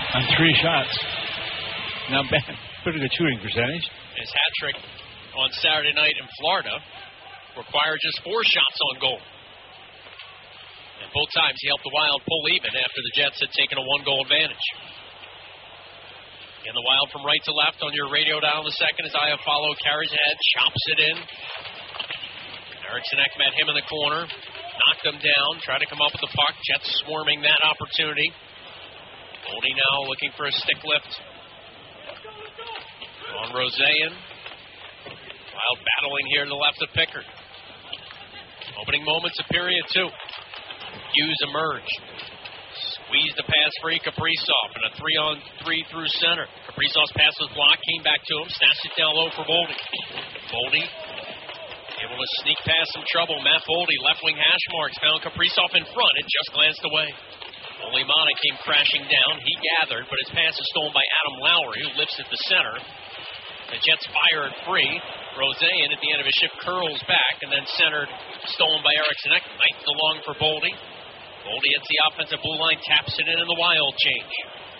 on 3 shots. Not bad. Pretty good shooting percentage. His hat trick on Saturday night in Florida required just 4 shots on goal. And both times he helped the Wild pull even after the Jets had taken a 1-goal advantage. And the Wild from right to left on your radio down the second as Iafallo carries ahead, chops it in. Eriksson Ek met him in the corner, knocked him down, tried to come up with the puck. Jets swarming that opportunity. Boldy now looking for a stick lift on Roseyan. Wild battling here to the left of Pickard. Opening moments of period 2. Hughes emerged. Squeezed the pass free, Kaprizov, and a 3-on-3 through center. Kaprizov's pass was blocked, came back to him, snatched it down low for Boldy. Boldy able to sneak past some trouble. Matt Boldy, left wing hash marks, found Kaprizov in front. It just glanced away. Olimana came crashing down. He gathered, but his pass is stolen by Adam Lowry, who lifts at the center. The Jets fire it free. Roseyan at the end of his shift curls back, and then centered, stolen by Eriksson Ek. Knifed along for Boldy. Boldy hits the offensive blue line, taps it in the Wild change.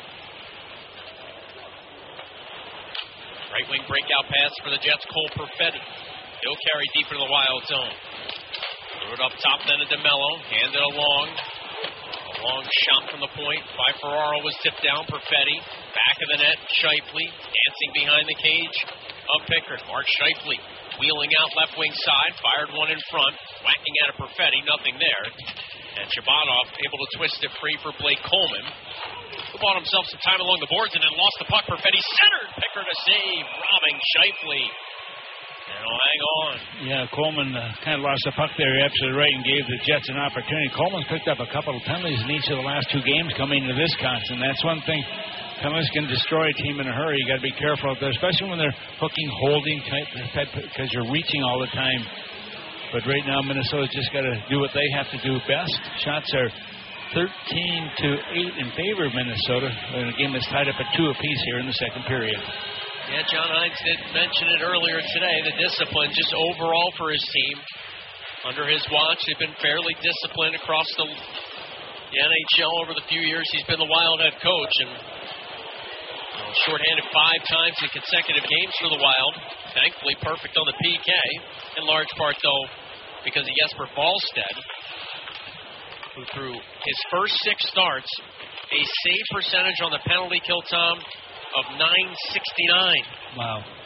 Right wing breakout pass for the Jets, Cole Perfetti. He'll carry deep into the Wild zone. Threw it up top then to DeMello, handed along. A long shot from the point by Ferraro was tipped down. Perfetti, back of the net, Scheifele, dancing behind the cage of Pickard. Mark Scheifele wheeling out left wing side, fired one in front, whacking at a Perfetti, nothing there. And Shabanov able to twist it free for Blake Coleman, who bought himself some time along the boards and then lost the puck. Perfetti centered, Pickard a save, robbing Scheifele. And he'll hang on. Yeah, Coleman kind of lost the puck there. You're absolutely right, and gave the Jets an opportunity. Coleman's picked up a couple of penalties in each of the last 2 games coming into Wisconsin. That's one thing. Penalties can destroy a team in a hurry. You got to be careful out there, especially when they're hooking, holding tight, because you're reaching all the time. But right now, Minnesota's just got to do what they have to do best. Shots are 13-8 in favor of Minnesota in a game that's tied up at 2 apiece here in the second period. Yeah, John Hines did mention it earlier today, the discipline just overall for his team. Under his watch, they've been fairly disciplined across the NHL over the few years he's been the Wild head coach. And shorthanded 5 times in consecutive games for the Wild. Thankfully perfect on the PK, in large part, though, because of Jesper Wallstedt, who through his first 6 starts, a save percentage on the penalty kill, Tom, of .969. Wow.